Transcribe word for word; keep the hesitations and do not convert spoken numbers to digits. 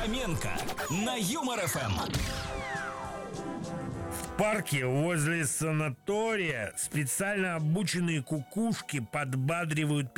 Фоменко на Юмор эф эм. В парке возле санатория специально обученные кукушки подбадривают